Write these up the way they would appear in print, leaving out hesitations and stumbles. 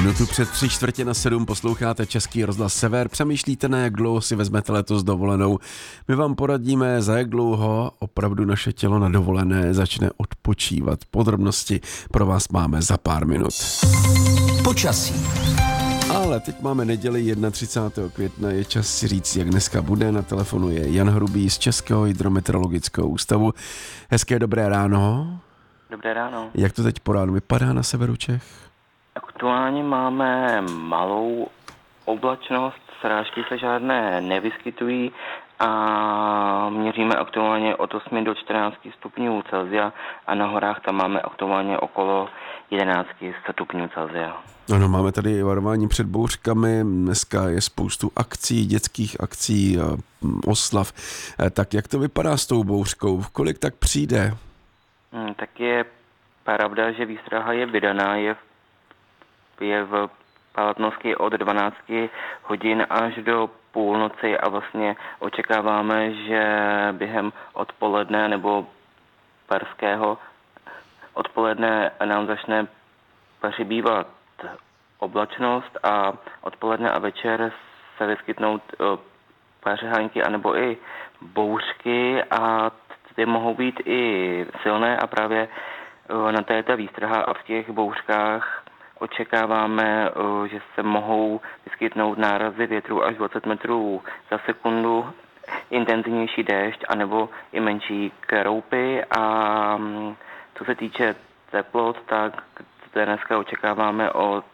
Minutu před 6:45 posloucháte Český rozhlas Sever. Přemýšlíte, na jak dlouho si vezmete letos dovolenou. My vám poradíme, za jak dlouho opravdu naše tělo na dovolené začne odpočívat. Podrobnosti pro vás máme za pár minut. Počasí. Ale teď máme neděli 31. května, je čas si říct, jak dneska bude. Na telefonu je Jan Hrubý z Českého hydrometeorologického ústavu. Hezké dobré ráno. Dobré ráno. Jak to teď po ránu vypadá na severu Čech? Aktuálně máme malou oblačnost, srážky se žádné nevyskytují a měříme aktuálně od 8 do 14 stupňů Celsia a na horách tam máme aktuálně okolo 11 stupňů Celsia. Ano, máme tady varování před bouřkami, dneska je spoustu akcí, dětských akcí, oslav. Tak jak to vypadá s tou bouřkou? V kolik tak přijde? Tak je pravda, že výstraha je vydaná, je v platnosti od 12 hodin až do půlnoci a vlastně očekáváme, že během odpoledne nebo perského odpoledne nám začne přibývat oblačnost a odpoledne a večer se vyskytnou pařehánky anebo i bouřky a ty mohou být i silné a právě na této výstraha a v těch bouřkách očekáváme, že se mohou vyskytnout nárazy větru až 20 metrů za sekundu, intenzivnější déšť anebo i menší kroupy a co se týče teplot, tak dneska očekáváme od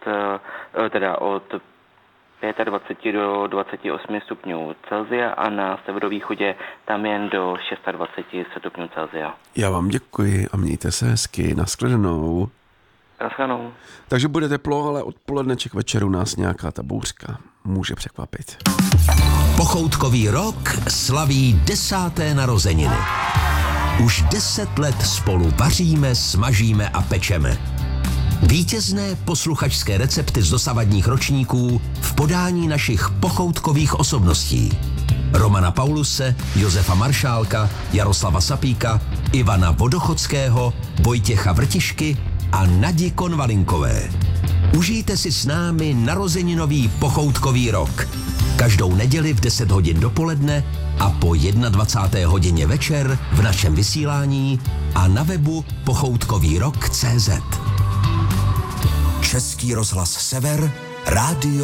25 do 28 stupňů Celsia a na severovýchodě tam jen do 26 stupňů Celsia. Já vám děkuji a mějte se hezky. Nashledanou. Nashledanou. Takže bude teplo, ale odpoledneček večeru nás nějaká ta bouřka může překvapit. Pochoutkový rok slaví 10. narozeniny. Už 10 let spolu vaříme, smažíme a pečeme. Vítězné posluchačské recepty z dosavadních ročníků v podání našich pochoutkových osobností. Romana Pauluse, Josefa Maršálka, Jaroslava Sapíka, Ivana Vodochodského, Vojtěcha Vrtišky a Nadi Konvalinkové. Užijte si s námi narozeninový pochoutkový rok. Každou neděli v 10 hodin dopoledne a po 21. hodině večer v našem vysílání a na webu pochoutkovýrok.cz. Český rozhlas Sever, rádio